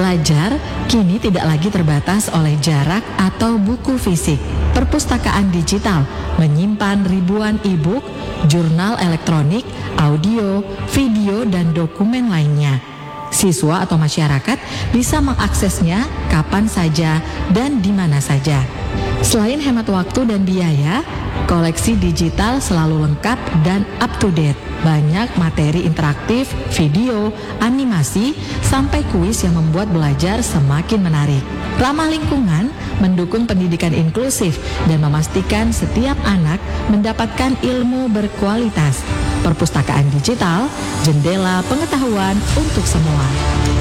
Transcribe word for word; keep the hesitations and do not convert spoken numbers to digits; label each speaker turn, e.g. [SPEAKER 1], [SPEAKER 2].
[SPEAKER 1] Belajar kini tidak lagi terbatas oleh jarak atau buku fisik. Perpustakaan digital menyimpan ribuan e-book, jurnal elektronik, audio, video, dan dokumen lainnya. Siswa atau masyarakat bisa mengaksesnya kapan saja dan di mana saja. Selain hemat waktu dan biaya, koleksi digital selalu lengkap dan up to date. Banyak materi interaktif, video, animasi, sampai kuis yang membuat belajar semakin menarik. Ramah lingkungan, mendukung pendidikan inklusif, dan memastikan setiap anak mendapatkan ilmu berkualitas. Perpustakaan digital, jendela pengetahuan untuk semua.